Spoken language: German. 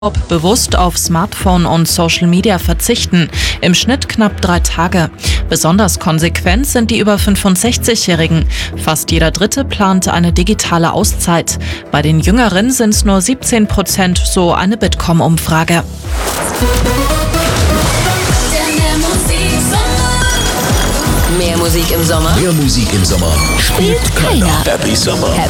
Bewusst auf Smartphone und Social Media verzichten. Im Schnitt knapp 3 Tage. Besonders konsequent sind die über 65-Jährigen. Fast jeder Dritte plant eine digitale Auszeit. Bei den Jüngeren sind es nur 17%, so eine Bitkom-Umfrage. Mehr Musik im Sommer. Mehr Musik im Sommer. Spielt keiner. Happy Summer.